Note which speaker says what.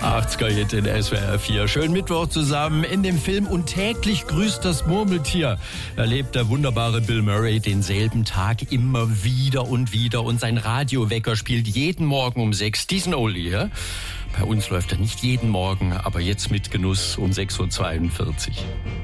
Speaker 1: 80er-Hit in SWR 4. Schönen Mittwoch zusammen. In dem Film Und täglich grüßt das Murmeltier erlebt der wunderbare Bill Murray denselben Tag immer wieder und wieder. Und sein Radiowecker spielt jeden Morgen um 6 diesen Oldie. Ja? Bei uns läuft er nicht jeden Morgen, aber jetzt mit Genuss um 6.42 Uhr.